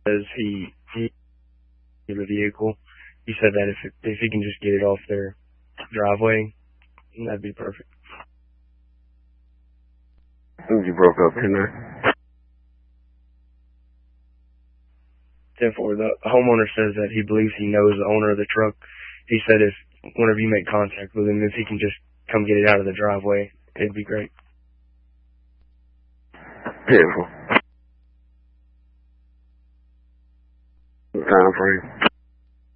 says he the vehicle. He said that if he can just get it off their driveway, that'd be perfect. You broke up in there. 10-4. The homeowner says that he believes he knows the owner of the truck. He said whenever you make contact with him, if he can just come get it out of the driveway, it'd be great. Beautiful. Time frame.